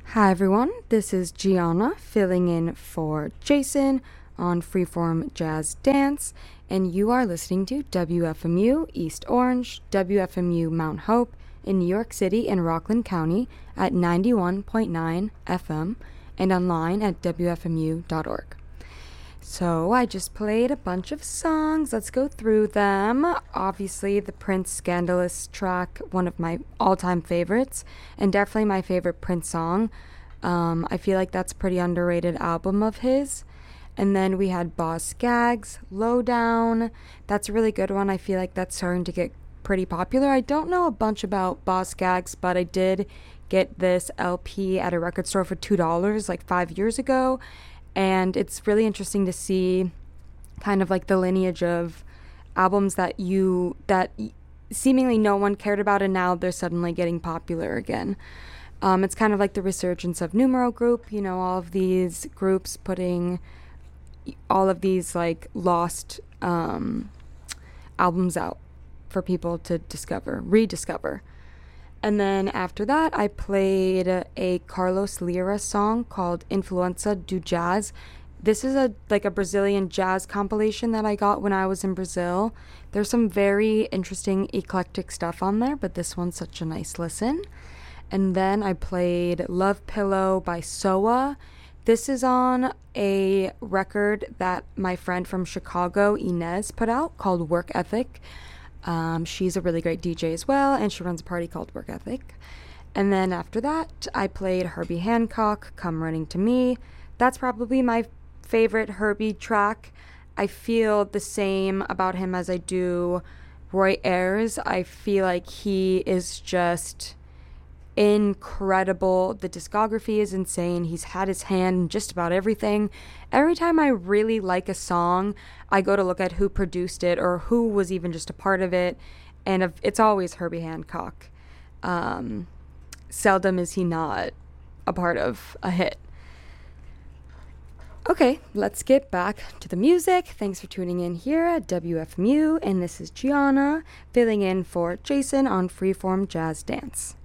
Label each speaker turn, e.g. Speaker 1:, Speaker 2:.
Speaker 1: Hi everyone, this is Gianna filling in for Jason on Freeform Jazz Dance, and you are listening to WFMU East Orange, WFMU Mount Hope in New York City and Rockland County at 91.9 FM and online at WFMU.org. So I just played a bunch of songs. Let's go through them. Obviously, the Prince Scandalous track, one of my all-time favorites, and definitely my favorite Prince song. I feel like that's a pretty underrated album of his. And then we had Boz Scaggs, Lowdown. That's a really good one. I feel like that's starting to get pretty popular. I don't know a bunch about Boz Scaggs, but I did get this LP at a record store for $2 like 5 years ago. And it's really interesting to see kind of like the lineage of albums that seemingly no one cared about, and now they're suddenly getting popular again. It's kind of like the resurgence of Numero Group, all of these groups putting all of these like lost albums out for people to rediscover. And then after that, I played a Carlos Lira song called Influenza do Jazz. This is a Brazilian jazz compilation that I got when I was in Brazil. There's some very interesting eclectic stuff on there, but this one's such a nice listen. And then I played Love Pillow by SOA. This is on a record that my friend from Chicago, Inez, put out called Work Ethic. She's a really great DJ as well, and she runs a party called Work Ethic. And then after that, I played Herbie Hancock, Come Running to Me. That's probably my favorite Herbie track. I feel the same about him as I do Roy Ayers. I feel like he is just incredible. The discography is insane. He's had his hand in just about everything. Every time I really like a song, I go to look at who produced it or who was even just a part of it, and it's always Herbie Hancock. Seldom is he not a part of a hit. Okay, let's get back to the music. Thanks for tuning in here at WFMU, and this is Gianna filling in for Jason on Freeform Jazz Dance.